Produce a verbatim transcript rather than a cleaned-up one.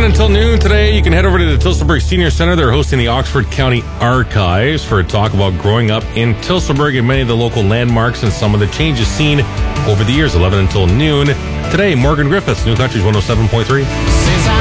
until noon today. You can head over to the Tillsonburg Senior Center. They're hosting the Oxford County Archives for a talk about growing up in Tillsonburg and many of the local landmarks and some of the changes seen over the years. eleven until noon. Today, Morgan Griffiths, New Country's one oh seven point three.